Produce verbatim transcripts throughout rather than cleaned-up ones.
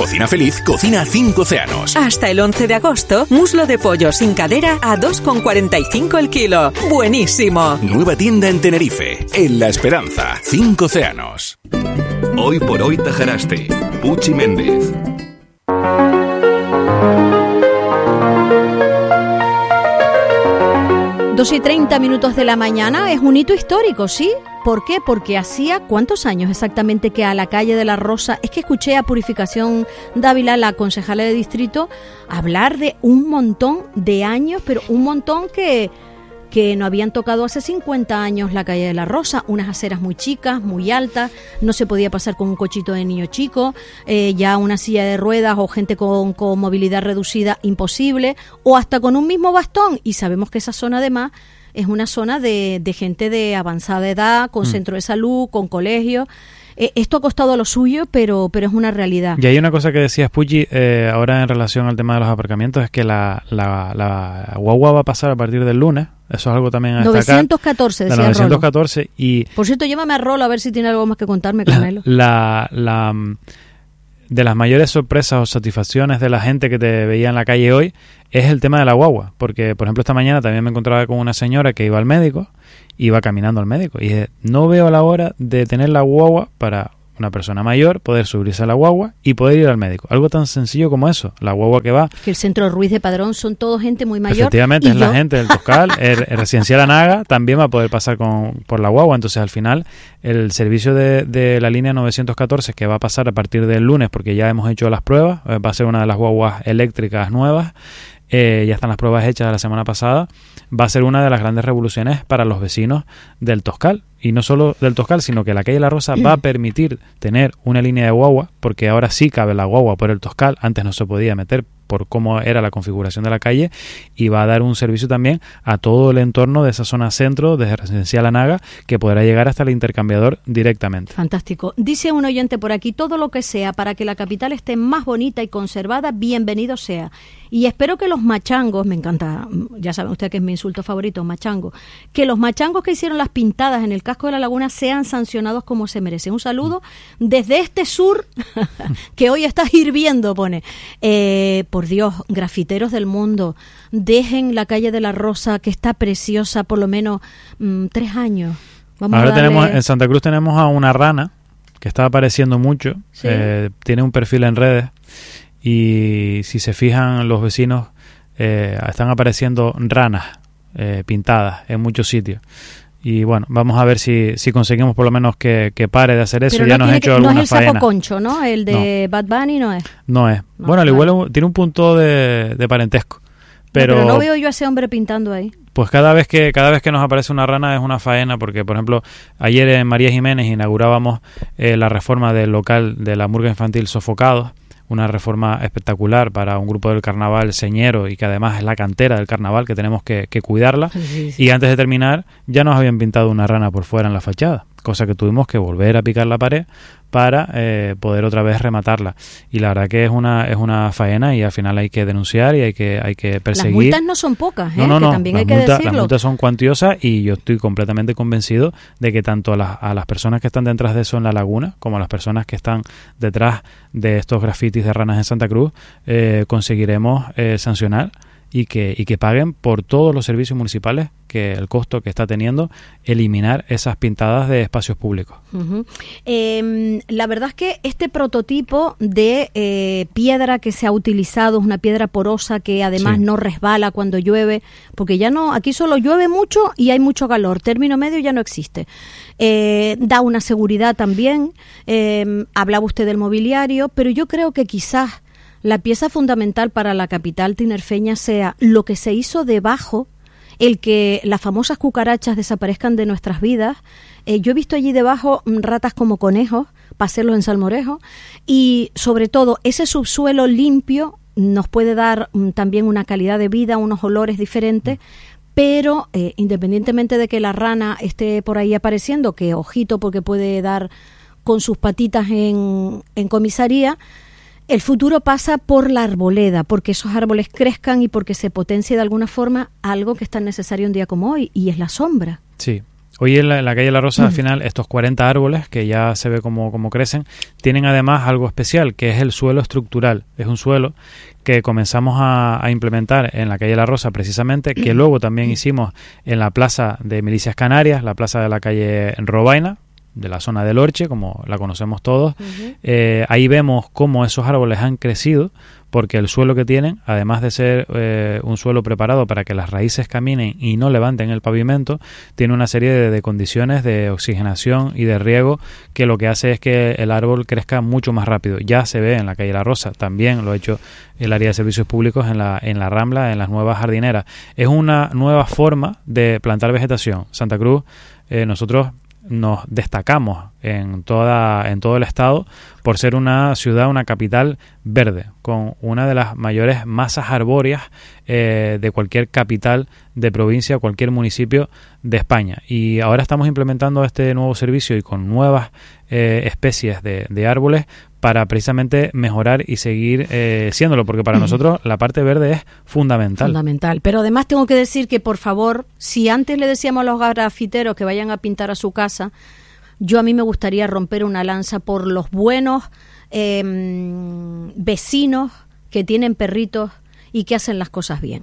Cocina Feliz cocina cinco océanos. Hasta el once de agosto, muslo de pollo sin cadera a dos con cuarenta y cinco el kilo. ¡Buenísimo! Nueva tienda en Tenerife, en La Esperanza, cinco océanos. Hoy por hoy Tajaraste, Puchi Méndez. Dos y treinta minutos de la mañana es un hito histórico, ¿sí? ¿Por qué? Porque hacía ¿cuántos años exactamente que a la calle de la Rosa? Es que escuché a Purificación Dávila, la concejala de distrito, hablar de un montón de años, pero un montón que, que no habían tocado hace cincuenta años la calle de la Rosa, unas aceras muy chicas, muy altas, no se podía pasar con un cochito de niño chico, eh, ya una silla de ruedas o gente con, con movilidad reducida imposible, o hasta con un mismo bastón, y sabemos que esa zona además es una zona de, de gente de avanzada edad, con mm. centro de salud, con colegio. Eh, esto ha costado lo suyo, pero pero es una realidad. Y hay una cosa que decías, Puchi, eh, ahora en relación al tema de los aparcamientos, es que la, la, la guagua va a pasar a partir del lunes. Eso es algo también a destacar. novecientos catorce, decía novecientos catorce Rolo. Y por cierto, llámame a Rolo a ver si tiene algo más que contarme, Carmelo. La, la, de las mayores sorpresas o satisfacciones de la gente que te veía en la calle hoy es el tema de la guagua. Porque, por ejemplo, esta mañana también me encontraba con una señora que iba al médico, iba caminando al médico. Y dije, no veo la hora de tener la guagua para una persona mayor, poder subirse a la guagua y poder ir al médico. Algo tan sencillo como eso, la guagua que va. Que el centro Ruiz de Padrón son todo gente muy mayor. Efectivamente, es yo... la gente del Toscal. el, el residencial Anaga también va a poder pasar con, por la guagua. Entonces, al final, el servicio de, de la línea novecientos catorce, que va a pasar a partir del lunes, porque ya hemos hecho las pruebas, va a ser una de las guaguas eléctricas nuevas. Eh, ya están las pruebas hechas de la semana pasada, va a ser una de las grandes revoluciones para los vecinos del Toscal, y no solo del Toscal, sino que la calle La Rosa va a permitir tener una línea de guagua, porque ahora sí cabe la guagua por el Toscal, antes no se podía meter por cómo era la configuración de la calle, y va a dar un servicio también a todo el entorno de esa zona centro, desde Residencial Anaga, que podrá llegar hasta el intercambiador directamente. Fantástico. Dice un oyente por aquí, todo lo que sea para que la capital esté más bonita y conservada, bienvenido sea. Y espero que los machangos, me encanta, ya saben ustedes que es mi insulto favorito, machango, que los machangos que hicieron las pintadas en el casco de la laguna sean sancionados como se merecen. Un saludo desde este sur, que hoy está hirviendo, pone. Eh, por Dios, grafiteros del mundo, dejen la calle de la Rosa, que está preciosa, por lo menos mmm, tres años. Vamos Ahora a darle... tenemos, en Santa Cruz tenemos a una rana que está apareciendo mucho, ¿sí? eh, tiene un perfil en redes, y si se fijan los vecinos, eh, están apareciendo ranas eh, pintadas en muchos sitios. Y bueno, vamos a ver si, si conseguimos por lo menos que, que pare de hacer eso. Pero ya no nos ha hecho que, alguna no es el faena. sapo concho, ¿no? El de no. Bad Bunny no es. No es. No, bueno, al vale. igual tiene un punto de, de parentesco. Pero, no, pero no veo yo a ese hombre pintando ahí. Pues cada vez que cada vez que nos aparece una rana es una faena, porque por ejemplo ayer en María Jiménez inaugurábamos eh, la reforma del local de la murga infantil Sofocados, una reforma espectacular para un grupo del carnaval señero, y que además es la cantera del carnaval, que tenemos que, que cuidarla. Sí, sí. Y antes de terminar ya nos habían pintado una rana por fuera en la fachada, cosa que tuvimos que volver a picar la pared para eh, poder otra vez rematarla. Y la verdad que es una es una faena, y al final hay que denunciar y hay que hay que perseguir. Las multas no son pocas, ¿eh? No, no, no. Que también las, hay que multas, decirlo. las multas son cuantiosas, y yo estoy completamente convencido de que tanto a las, a las personas que están detrás de eso en la laguna, como a las personas que están detrás de estos grafitis de ranas en Santa Cruz, eh, conseguiremos eh, sancionar y que y que paguen por todos los servicios municipales, que el costo que está teniendo eliminar esas pintadas de espacios públicos. Uh-huh. Eh, la verdad es que este prototipo de eh, piedra que se ha utilizado es una piedra porosa que además sí. no resbala cuando llueve, porque ya no, aquí solo llueve mucho y hay mucho calor, término medio ya no existe. Eh, da una seguridad también, eh, hablaba usted del mobiliario, pero yo creo que quizás la pieza fundamental para la capital tinerfeña sea lo que se hizo debajo, el que las famosas cucarachas desaparezcan de nuestras vidas. Eh, yo he visto allí debajo ratas como conejos, para hacerlos en salmorejo, y sobre todo ese subsuelo limpio nos puede dar um, también una calidad de vida, unos olores diferentes, pero eh, independientemente de que la rana esté por ahí apareciendo, que ojito porque puede dar con sus patitas en, en comisaría, el futuro pasa por la arboleda, porque esos árboles crezcan y porque se potencie de alguna forma algo que es tan necesario un día como hoy, y es la sombra. Sí, Hoy en la, en la calle La Rosa, mm. al final, estos cuarenta árboles, que ya se ve cómo, cómo crecen, tienen además algo especial, que es el suelo estructural. Es un suelo que comenzamos a, a implementar en la calle La Rosa, precisamente, que luego también hicimos en la plaza de Milicias Canarias, la plaza de la calle Robaina, de la zona del Orche, como la conocemos todos. Uh-huh. Eh, ahí vemos cómo esos árboles han crecido, porque el suelo que tienen, además de ser eh, un suelo preparado para que las raíces caminen y no levanten el pavimento, tiene una serie de, de condiciones de oxigenación y de riego que lo que hace es que el árbol crezca mucho más rápido. Ya se ve en la calle La Rosa, también lo ha hecho el área de servicios públicos en la, en la Rambla, en las nuevas jardineras. Es una nueva forma de plantar vegetación. Santa Cruz, eh, nosotros nos destacamos en toda en todo el estado por ser una ciudad, una capital verde, con una de las mayores masas arbóreas eh, de cualquier capital de provincia, cualquier municipio de España. Y ahora estamos implementando este nuevo servicio y con nuevas eh, especies de, de árboles para precisamente mejorar y seguir eh, siéndolo, porque para nosotros la parte verde es fundamental. Fundamental. Pero además tengo que decir que, por favor, si antes le decíamos a los grafiteros que vayan a pintar a su casa, yo a mí me gustaría romper una lanza por los buenos eh, vecinos que tienen perritos y que hacen las cosas bien.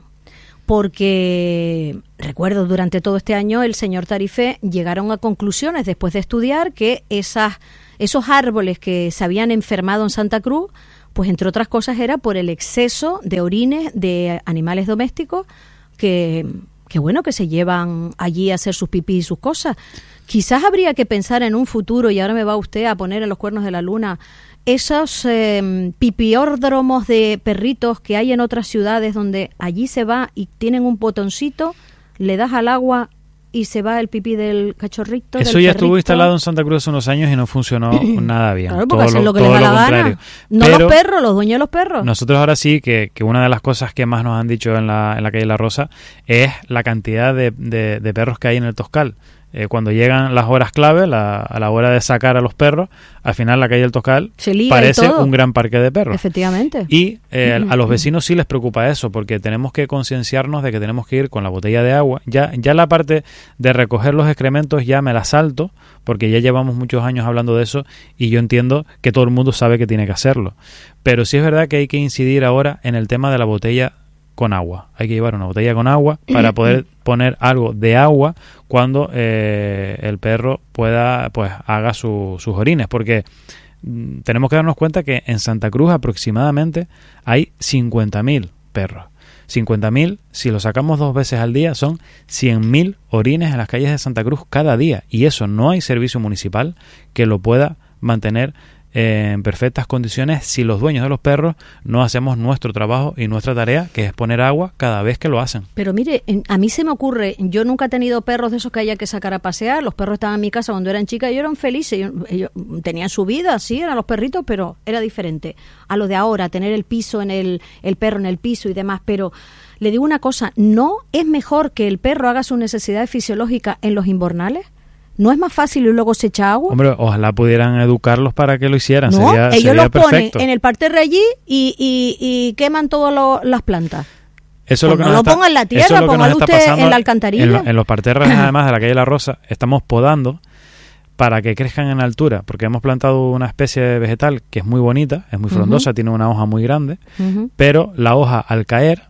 Porque recuerdo durante todo este año el señor Tarifé llegaron a conclusiones después de estudiar que esas esos árboles que se habían enfermado en Santa Cruz, pues entre otras cosas era por el exceso de orines de animales domésticos que, que bueno, que se llevan allí a hacer sus pipí y sus cosas. Quizás habría que pensar en un futuro, y ahora me va usted a poner en los cuernos de la luna, esos eh, pipiórdromos de perritos que hay en otras ciudades donde allí se va y tienen un botoncito, le das al agua y se va el pipí del cachorrito. Eso del ya perrito. Estuvo instalado en Santa Cruz hace unos años y no funcionó nada bien. Claro, porque todo hacen lo, lo que todo les da lo la contrario. gana. No Pero los perros, los dueños de los perros. Nosotros ahora sí que, que una de las cosas que más nos han dicho en la, en la calle La Rosa es la cantidad de, de, de perros que hay en el Toscal. Eh, cuando llegan las horas clave, la, a la hora de sacar a los perros, al final la calle del Toscal parece un gran parque de perros. Efectivamente. Y eh, a los vecinos sí les preocupa eso, porque tenemos que concienciarnos de que tenemos que ir con la botella de agua. Ya, ya la parte de recoger los excrementos ya me la salto, porque ya llevamos muchos años hablando de eso y yo entiendo que todo el mundo sabe que tiene que hacerlo. Pero sí es verdad que hay que incidir ahora en el tema de la botella con agua. Hay que llevar una botella con agua para poder poner algo de agua cuando eh, el perro pueda, pues, haga su, sus orines, porque mm, tenemos que darnos cuenta que en Santa Cruz aproximadamente hay cincuenta mil perros. cincuenta mil, si lo sacamos dos veces al día, son cien mil orines en las calles de Santa Cruz cada día, y eso no hay servicio municipal que lo pueda mantener en perfectas condiciones si los dueños de los perros no hacemos nuestro trabajo y nuestra tarea, que es poner agua cada vez que lo hacen. Pero mire, a mí se me ocurre, yo nunca he tenido perros de esos que haya que sacar a pasear. Los perros estaban en mi casa cuando eran chicas y eran felices, ellos, ellos tenían su vida, sí, eran los perritos, pero era diferente a lo de ahora, tener el piso en el, el perro en el piso y demás. Pero le digo una cosa, ¿no es mejor que el perro haga sus necesidades fisiológicas en los invernales? ¿No es más fácil y luego se echa agua? Hombre, ojalá pudieran educarlos para que lo hicieran. No, sería, ellos sería los perfecto. ponen en el parterre allí y, y, y queman todas las plantas. Eso pues es lo que no nos lo está, ponga en la tierra, póngalo usted en la alcantarilla. En, lo, en los parterres, además de la calle La Rosa, estamos podando para que crezcan en altura, porque hemos plantado una especie de vegetal que es muy bonita, es muy frondosa, uh-huh. tiene una hoja muy grande, uh-huh. pero la hoja al caer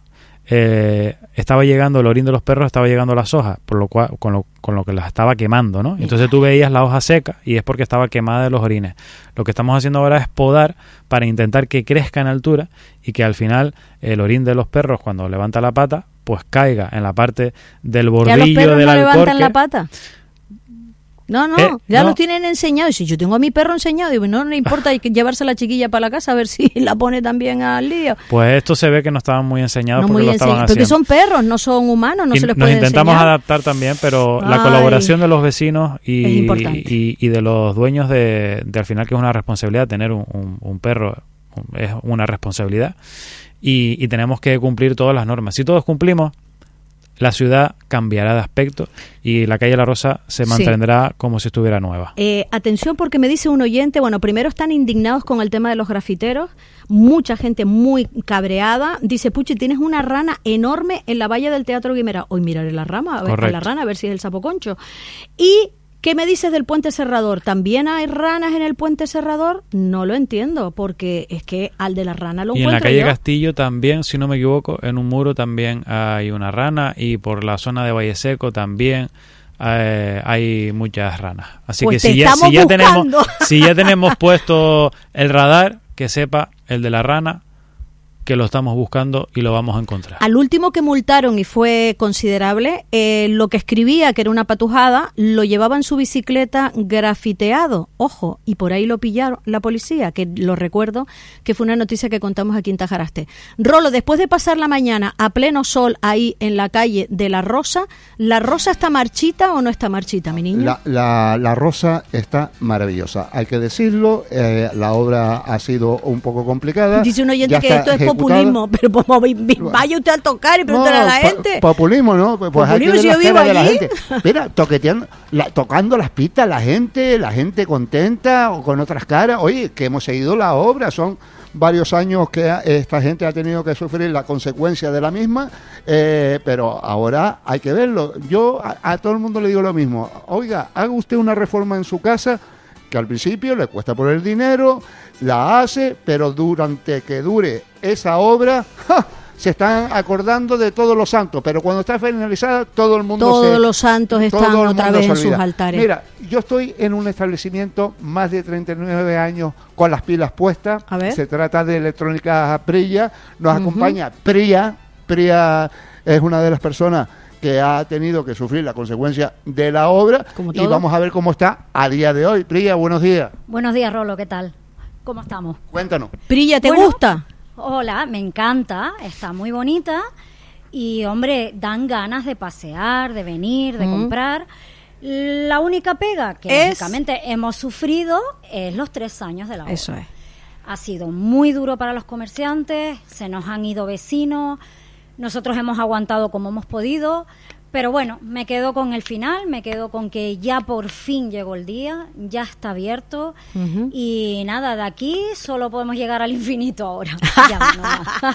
eh, estaba llegando, el orín de los perros estaba llegando a las hojas, por lo cual, con lo, con lo que las estaba quemando, ¿no? Entonces tú veías la hoja seca y es porque estaba quemada de los orines. Lo que estamos haciendo ahora es podar para intentar que crezca en altura y que al final el orín de los perros, cuando levanta la pata, pues caiga en la parte del bordillo del alcorque. ¿Ya los perros no levantan la pata? No, no, eh, ya no. Lo tienen enseñado. Y si yo tengo a mi perro enseñado, digo, no, no le importa, hay que llevarse a la chiquilla para la casa a ver si la pone también al lío. Pues esto se ve que no estaban muy enseñados, no porque muy lo estaban enseñado, haciendo. Porque son perros, no son humanos, no y se les nos puede intentamos enseñar. adaptar también, pero Ay, la colaboración de los vecinos y, y, y de los dueños de, de al final, que es una responsabilidad tener un, un, un perro, es una responsabilidad y, y tenemos que cumplir todas las normas. Si todos cumplimos, la ciudad cambiará de aspecto y la calle La Rosa se mantendrá sí. como si estuviera nueva. Eh, atención, porque me dice un oyente, bueno, primero están indignados con el tema de los grafiteros, mucha gente muy cabreada. Dice, Puchi, tienes una rana enorme en la valla del Teatro Guimerá. Hoy miraré la rama, a ver, a la rana, a ver si es el sapo concho. Y ¿qué me dices del Puente Serrador? ¿También hay ranas en el Puente Serrador? No lo entiendo, porque es que al de la rana lo encuentro yo. Y en la calle yo. Castillo también, si no me equivoco, en un muro también hay una rana, y por la zona de Valle Seco también eh, hay muchas ranas. Así pues que si ya, si, ya tenemos, si ya tenemos puesto el radar, que sepa el de la rana, que lo estamos buscando y lo vamos a encontrar. Al último que multaron, y fue considerable, eh, lo que escribía, que era una patujada, lo llevaba en su bicicleta grafiteado, ojo, y por ahí lo pillaron la policía, que lo recuerdo, que fue una noticia que contamos aquí en Tajaraste. Rolo, después de pasar la mañana a pleno sol ahí en la calle de La Rosa, ¿la Rosa está marchita o no está marchita, mi niño? La, la, la Rosa está maravillosa, hay que decirlo, eh, la obra ha sido un poco complicada. Dice un oyente que esto es populismo, pero como vaya usted a tocar y preguntarle no, a la gente. Po populismo, ¿no? Pues populismo si yo vivo allí. La gente. Mira, toqueteando, la, tocando las pistas, la gente, la gente contenta o con otras caras. Oye, que hemos seguido la obra, son varios años que esta gente ha tenido que sufrir la consecuencia de la misma, eh, pero ahora hay que verlo. Yo a, a todo el mundo le digo lo mismo. Oiga, haga usted una reforma en su casa, que al principio le cuesta por el dinero, la hace, pero durante que dure esa obra, ¡ja!, se están acordando de todos los santos, pero cuando está finalizada todo el mundo todos se, los santos están otra vez en sus altares. Mira, yo estoy en un establecimiento más de treinta y nueve años con las pilas puestas. A ver. Se trata de Electrónica Prilla, nos Uh-huh. acompaña Priya. Priya es una de las personas que ha tenido que sufrir la consecuencia de la obra, y vamos a ver cómo está a día de hoy. Priya, buenos días. Buenos días, Rolo, ¿qué tal? ¿Cómo estamos? Cuéntanos. Priya, ¿te bueno, gusta? Hola, me encanta, está muy bonita y, hombre, dan ganas de pasear, de venir, de mm. comprar. La única pega que es... lógicamente hemos sufrido es los tres años de la obra. Eso es. Ha sido muy duro para los comerciantes, se nos han ido vecinos, nosotros hemos aguantado como hemos podido, pero bueno, me quedo con el final, me quedo con que ya por fin llegó el día, ya está abierto, uh-huh. y nada, de aquí solo podemos llegar al infinito ahora. Ya, no, no.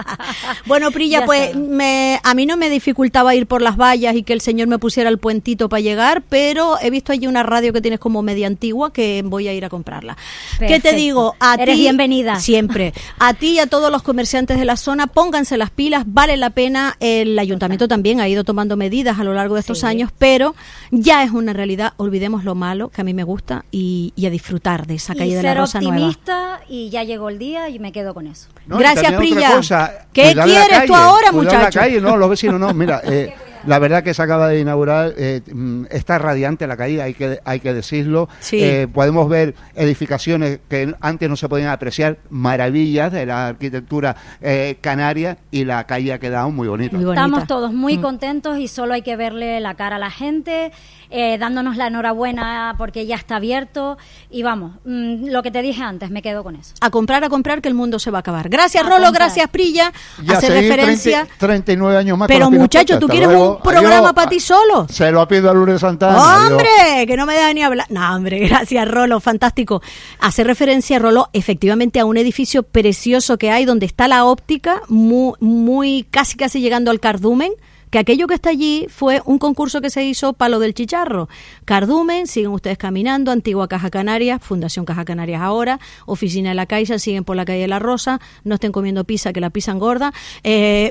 Bueno, Priya, pues me, a mí no me dificultaba ir por las vallas y que el señor me pusiera el puentito para llegar, pero he visto allí una radio que tienes como media antigua que voy a ir a comprarla. Perfecto. ¿Qué te digo? A Eres ti, bienvenida. Siempre. A ti y a todos los comerciantes de la zona, pónganse las pilas, vale la pena. El ayuntamiento también ha ido tomando medidas a lo largo de estos sí. años, pero ya es una realidad. Olvidemos lo malo, que a mí me gusta, y, y a disfrutar de esa calle y de la Rosa Nueva. Ser optimista, y ya llegó el día y me quedo con eso. No, gracias, Priya. Cosa, ¿Qué quieres calle, tú ahora, muchacho? muchacho? La calle, no, los vecinos no. Mira, eh, la verdad que se acaba de inaugurar, eh, está radiante la calle, hay que hay que decirlo. Sí. Eh, podemos ver edificaciones que antes no se podían apreciar, maravillas de la arquitectura eh, canaria, y la calle ha quedado muy bonita. Muy bonita. Estamos todos muy mm. contentos y solo hay que verle la cara a la gente, eh, dándonos la enhorabuena porque ya está abierto, y vamos, mmm, lo que te dije antes, me quedo con eso. A comprar, a comprar, que el mundo se va a acabar. Gracias, a Rolo, comprar. gracias, Priya. Ya hacer referencia. treinta, treinta y nueve años más. Pero muchacho, ¿tú quieres luego. un programa Adiós. para ti solo? Se lo pido a Lourdes Santana. ¡Hombre! Adiós. Que no me deja ni hablar. No, hombre, gracias, Rolo, fantástico. Hace referencia, Rolo, efectivamente a un edificio precioso que hay donde está la óptica, muy, muy casi casi llegando al Cardumen, que aquello que está allí fue un concurso que se hizo para lo del chicharro. Cardumen, siguen ustedes caminando, antigua Caja Canarias, Fundación Caja Canarias ahora, oficina de la Caixa, siguen por la calle de La Rosa, no estén comiendo pizza, que la pizza engorda. Eh,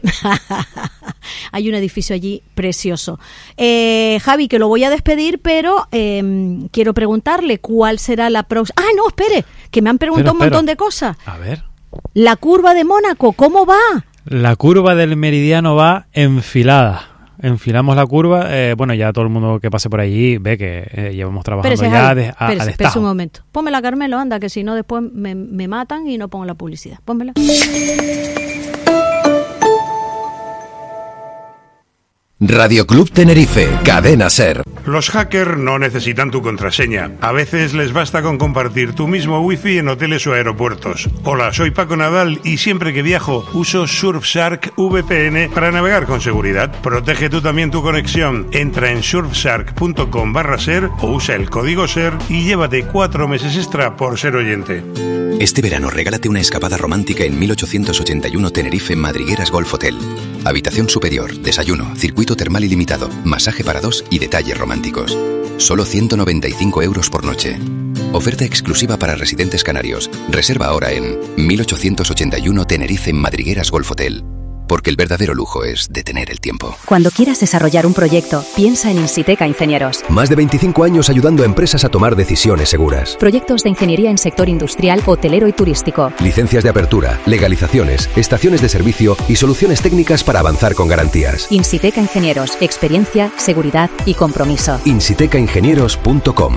hay un edificio allí precioso. Eh, Javi, que lo voy a despedir, pero eh, quiero preguntarle cuál será la próxima... ¡Ah, no, espere! Que me han preguntado Espera, un montón espera. de cosas. A ver. La curva de Mónaco, ¿cómo va? La curva del Meridiano va enfilada. Enfilamos la curva. Eh, bueno, ya todo el mundo que pase por allí ve que eh, llevamos trabajando Espérese, ya Javi, de, a, espérese, a espérese destajo. un momento. Pónmela, Carmelo, anda, que si no después me, me matan y no pongo la publicidad. Pónmela. Radio Club Tenerife, Cadena SER. Los hackers no necesitan tu contraseña. A veces les basta con compartir tu mismo wifi en hoteles o aeropuertos. Hola, soy Paco Nadal y siempre que viajo uso Surfshark V P N para navegar con seguridad. Protege tú también tu conexión. Entra en surfshark.com barra ser o usa el código SER y llévate cuatro meses extra por ser oyente. Este verano regálate una escapada romántica en mil ochocientos ochenta y uno Tenerife Madrigueras Golf Hotel. Habitación superior, desayuno, circuito termal ilimitado, masaje para dos y detalles románticos. Solo ciento noventa y cinco euros por noche. Oferta exclusiva para residentes canarios. Reserva ahora en mil ochocientos ochenta y uno Tenerife Madrigueras Golf Hotel. Porque el verdadero lujo es detener el tiempo. Cuando quieras desarrollar un proyecto, piensa en Insiteca Ingenieros. Más de veinticinco años ayudando a empresas a tomar decisiones seguras. Proyectos de ingeniería en sector industrial, hotelero y turístico. Licencias de apertura, legalizaciones, estaciones de servicio y soluciones técnicas para avanzar con garantías. Insiteca Ingenieros. Experiencia, seguridad y compromiso. insiteca ingenieros punto com.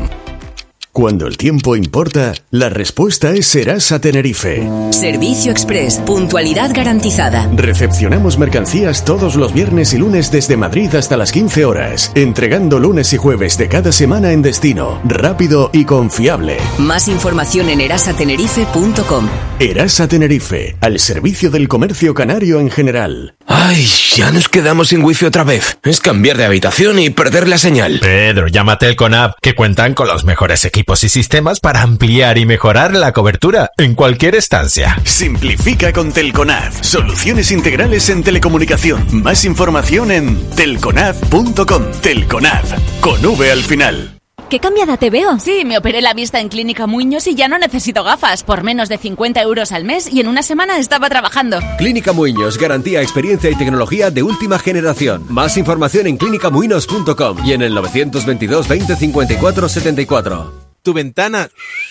Cuando el tiempo importa, la respuesta es Serasa Tenerife. Servicio Express, puntualidad garantizada. Recepcionamos mercancías todos los viernes y lunes desde Madrid hasta las quince horas, entregando lunes y jueves de cada semana en destino, rápido y confiable. Más información en erasa tenerife punto com. Erasa Tenerife, al servicio del comercio canario en general. Ay, ya nos quedamos sin wifi otra vez. Es cambiar de habitación y perder la señal. Pedro, llama a Telconab, que cuentan con los mejores equipos y sistemas para ampliar y mejorar la cobertura en cualquier estancia. Simplifica con Telconab. Soluciones integrales en telecomunicación. Más información en telconab punto com. Telconab, con V al final. ¿Qué cambiada te veo? Sí, me operé la vista en Clínica Muñoz y ya no necesito gafas. Por menos de cincuenta euros al mes y en una semana estaba trabajando. Clínica Muñoz, garantía, experiencia y tecnología de última generación. Más información en clínica muinos punto com y en el novecientos veintidós veinte cincuenta y cuatro setenta y cuatro. ¿Tu ventana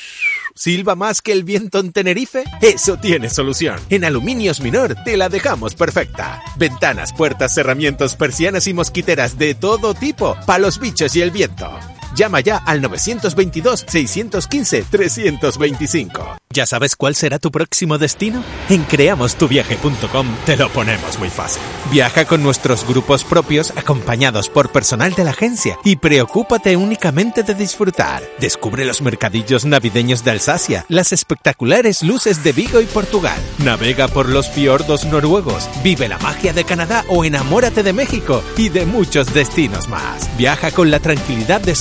silba más que el viento en Tenerife? Eso tiene solución. En Aluminios Minor te la dejamos perfecta. Ventanas, puertas, cerramientos, persianas y mosquiteras de todo tipo, para los bichos y el viento. Llama ya al novecientos veintidós seiscientos quince trescientos veinticinco. ¿Ya sabes cuál será tu próximo destino? En creamos tu viaje punto com te lo ponemos muy fácil. Viaja con nuestros grupos propios acompañados por personal de la agencia y preocúpate únicamente de disfrutar. Descubre los mercadillos navideños de Alsacia, las espectaculares luces de Vigo y Portugal. Navega por los fiordos noruegos, vive la magia de Canadá o enamórate de México y de muchos destinos más. Viaja con la tranquilidad de